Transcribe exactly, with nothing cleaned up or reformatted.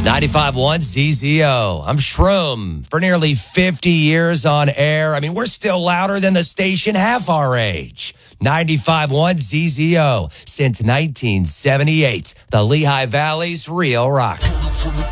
ninety-five point one Z Z O. I'm Shroom. For nearly fifty years on air. I mean, we're still louder than the station half our age. ninety-five point one Z Z O since nineteen seventy-eight. The Lehigh Valley's real rock.